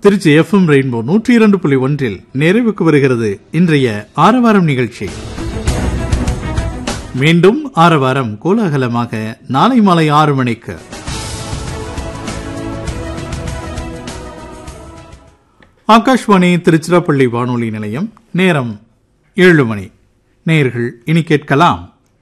Trichy FM rainbow 102.1 நிறைவுக்கு வருகிறது இன்றைய ஆரவாரம் நிகழ்ச்சி. மீண்டும் ஆரவாரம் கோலாகலமாக நாளை மாலை 6 மணிக்கு. ஆகாஷ்வாணி திருச்சிராப்பள்ளி வானொலி நிலையம். நேரம் 7 மணி. நேயர்கள் இனி கேட்கலாம்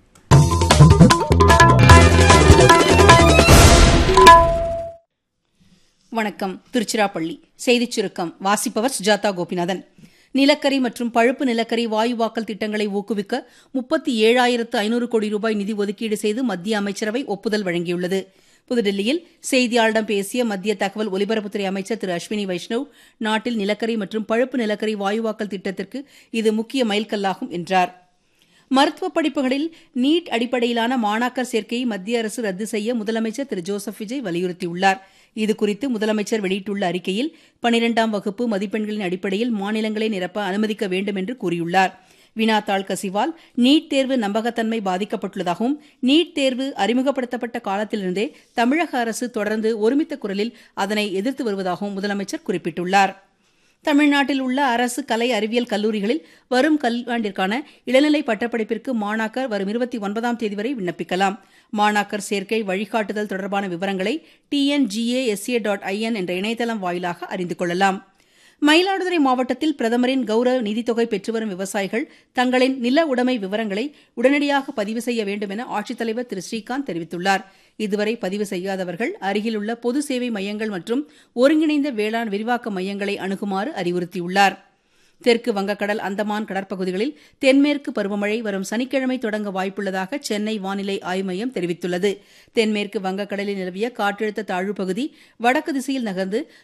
வணக்கம். திருச்சிராப்பள்ளி செய்திச் சுருக்கம் வாசிப்பவர் சுஜாதா கோபிநாதன். நிலக்கரி மற்றும் பழுப்பு நிலக்கரி வாயுவாக்கல் திட்டங்களை ஊக்குவிக்க 37,500 கோடி ரூபாய் நிதி ஒதுக்கீடு செய்து மத்திய அமைச்சரவை ஒப்புதல் வழங்கியுள்ளது. புதுடில்லியில் செய்தியாளர்களிடம் பேசிய மத்திய தகவல் ஒலிபரப்புத்துறை அமைச்சர் திரு அஸ்வினி வைஷ்ணவ், நாட்டில் நிலக்கரி மற்றும் பழுப்பு நிலக்கரி வாயுவாக்கல் திட்டத்திற்கு இது முக்கிய மைல்கல்லாகும் என்றார். மருத்துவ படிப்புகளில் நீட் அடிப்படையிலான மாணாக்கர் சேர்க்கையை மத்திய அரசு ரத்து செய்ய முதலமைச்சர் திரு ஜோசப் விஜய் வலியுறுத்தியுள்ளார். இதுகுறித்து முதலமைச்சர் வெளியிட்டுள்ள அறிக்கையில் 12ஆம் வகுப்பு மதிப்பெண்களின் அடிப்படையில் மாநிலங்களை நிரப்ப அனுமதிக்க வேண்டும் என்று கூறியுள்ளார். வினாத்தாள் கசிவால் நீட் தேர்வு நம்பகத்தன்மை பாதிக்கப்பட்டுள்ளதாகவும் நீட் தேர்வு அறிமுகப்படுத்தப்பட்ட காலத்திலிருந்தே தமிழக அரசு தொடர்ந்து ஒருமித்த குரலில் அதனை எதிர்த்து வருவதாகவும் முதலமைச்சர் குறிப்பிட்டுள்ளார். தமிழ்நாட்டில் உள்ள அரசு கலை அறிவியல் கல்லூரிகளில் வரும் கல்வியாண்டிற்கான இளநிலை பட்டப்படிப்பிற்கு மாணாக்கர் வரும் 29ஆம் தேதி வரை விண்ணப்பிக்கலாம். மாணாக்கர் சேர்க்கை வழிகாட்டுதல் தொடர்பான விவரங்களை tngasa.in என்ற இணையதளம் வாயிலாக அறிந்து கொள்ளலாம். மயிலாடுதுறை மாவட்டத்தில் பிரதமரின் கௌரவ நிதித்தொகை பெற்று வரும் விவசாயிகள் தங்களின் நில உடைமை விவரங்களை உடனடியாக பதிவு செய்ய வேண்டும் என ஆட்சித்தலைவர் திரு ஸ்ரீகாந்த் தெரிவித்துள்ளார். இதுவரை பதிவு செய்யாதவர்கள் அருகிலுள்ள பொது சேவை மையங்கள் மற்றும் ஒருங்கிணைந்த வேளாண் விரிவாக்க மையங்களை அணுகுமாறு அறிவுறுத்தியுள்ளார். தெற்கு வங்கக்கடல் அந்தமான் கடற்பகுதிகளில் தென்மேற்கு பருவமழை வரும் சனிக்கிழமை தொடங்க வாய்ப்புள்ளதாக சென்னை வானிலை ஆய்வு மையம் தெரிவித்துள்ளது. தென்மேற்கு வங்கக்கடலில் நிலவிய காற்றழுத்த தாழ்வுப் பகுதி வடக்கு திசையில் நகர்ந்து